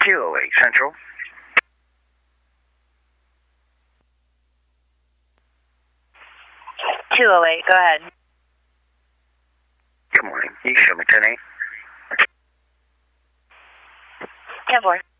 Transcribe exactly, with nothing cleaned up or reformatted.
two oh eight Central. two oh eight, go ahead. Good morning. You show me ten eight. ten four.